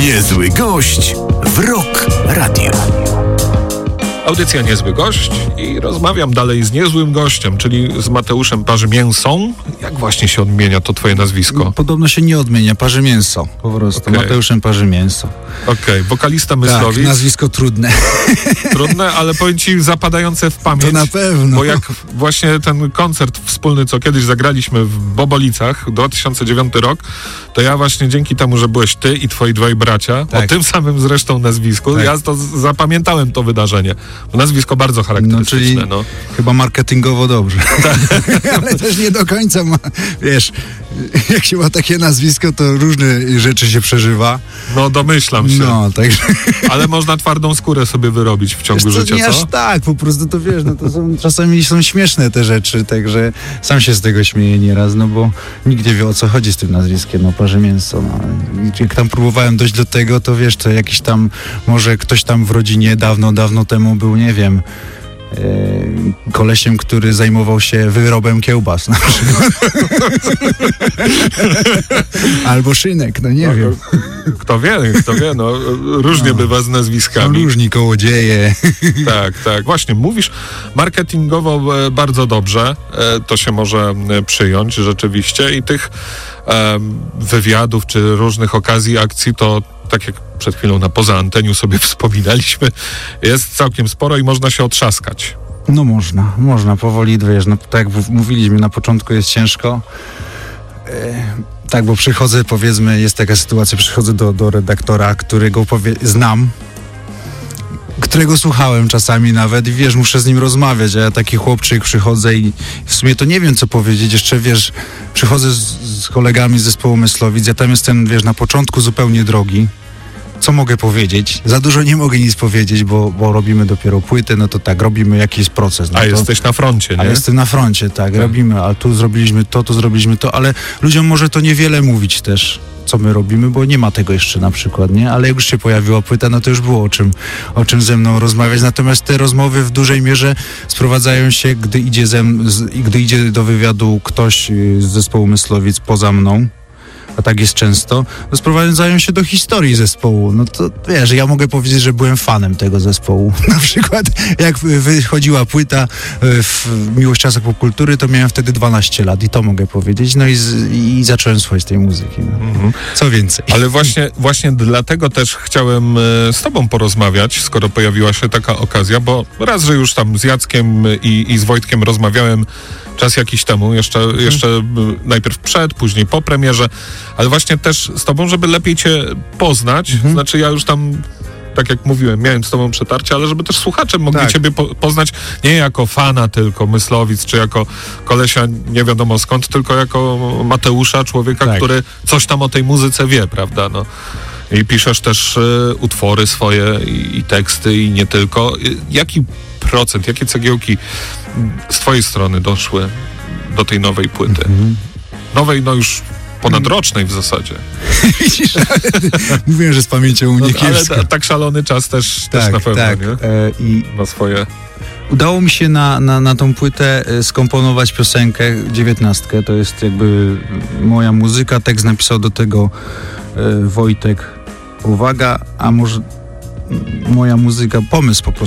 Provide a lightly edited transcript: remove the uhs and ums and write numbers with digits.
Niezły gość w Rock Radio. Audycja Niezły Gość i rozmawiam dalej z niezłym gościem, czyli z Mateuszem Parzymięsą. Jak właśnie się odmienia to twoje nazwisko? Podobno się nie odmienia, Parzymięso po prostu, Okay. Mateuszem Parzymięso. Okej, wokalista Myslowic. Tak, nazwisko trudne. Trudne, ale powiem ci zapadające w pamięć. To na pewno. Bo jak właśnie ten koncert wspólny, co kiedyś zagraliśmy w Bobolicach, 2009 rok, to ja właśnie dzięki temu, że byłeś ty i twoi dwaj bracia, tak. o tym samym zresztą nazwisku, tak. ja to zapamiętałem to wydarzenie. Nazwisko bardzo charakterystyczne. No, czyli chyba marketingowo dobrze. Ale też nie do końca wiesz, jak się ma takie nazwisko, to różne rzeczy się przeżywa. No domyślam się. No, także... Ale można twardą skórę sobie wyrobić w ciągu życia, nie co? aż tak, po prostu to wiesz, no to czasami są śmieszne te rzeczy, także sam się z tego śmieję nieraz, no bo nikt nie wie, o co chodzi z tym nazwiskiem, no Parzymięso. No. Jak tam próbowałem dojść do tego, to wiesz, to jakiś tam, może ktoś tam w rodzinie dawno temu był, nie wiem, kolesiem, który zajmował się wyrobem kiełbas na przykład. Albo szynek, no nie wiem. Kto wie, no różnie bywa z nazwiskami. Są różni kołodzieje. Tak. Właśnie, mówisz marketingowo bardzo dobrze, to się może przyjąć rzeczywiście i tych wywiadów czy różnych okazji, akcji to tak jak przed chwilą na poza anteniu sobie wspominaliśmy, jest całkiem sporo i można się otrzaskać. No można powoli, wiesz, no tak jak mówiliśmy, na początku jest ciężko. Tak, bo przychodzę, powiedzmy, jest taka sytuacja, przychodzę do redaktora, którego znam, którego słuchałem czasami nawet i wiesz, muszę z nim rozmawiać, a ja taki chłopczyk przychodzę i w sumie to nie wiem, co powiedzieć, jeszcze wiesz, przychodzę z kolegami z zespołu Myslowic, ja tam jestem, wiesz, na początku zupełnie drogi. Co mogę powiedzieć? Za dużo nie mogę nic powiedzieć, bo robimy dopiero płytę, no to tak, robimy jakiś proces. No a to, jesteś na froncie, nie? A jestem na froncie, tak, robimy, a tu zrobiliśmy to, ale ludziom może to niewiele mówić też, co my robimy, bo nie ma tego jeszcze na przykład, nie? Ale jak już się pojawiła płyta, no to już było o czym ze mną rozmawiać, natomiast te rozmowy w dużej mierze sprowadzają się, gdy idzie do wywiadu ktoś z zespołu Myslowic poza mną, a tak jest często, to sprowadzają się do historii zespołu. No to wiesz, ja mogę powiedzieć, że byłem fanem tego zespołu. Na przykład jak wychodziła płyta w Miłość czasach popkultury, to miałem wtedy 12 lat i to mogę powiedzieć. No i zacząłem słuchać tej muzyki. No. Co więcej. Ale właśnie dlatego też chciałem z tobą porozmawiać, skoro pojawiła się taka okazja, bo raz, że już tam z Jackiem i z Wojtkiem rozmawiałem czas jakiś temu, jeszcze najpierw przed, później po premierze, ale właśnie też z tobą, żeby lepiej cię poznać, znaczy ja już tam, tak jak mówiłem, miałem z tobą przetarcie, ale żeby też słuchacze mogli ciebie poznać nie jako fana tylko Myslowic, czy jako kolesia nie wiadomo skąd, tylko jako Mateusza, człowieka, który coś tam o tej muzyce wie, prawda, no. I piszesz też utwory swoje i teksty i nie tylko. Jaki procent, jakie cegiełki z twojej strony doszły do tej nowej płyty? Nowej, no już ponadrocznej w zasadzie. Widzisz, mówiłem, że z pamięcią u mnie kiepsko. Ale tak szalony czas też na pewno, nie? I na swoje... Udało mi się na tą płytę skomponować piosenkę 19. To jest jakby moja muzyka. Tekst napisał do tego Wojtek. Uwaga, a może moja muzyka, pomysł po prostu.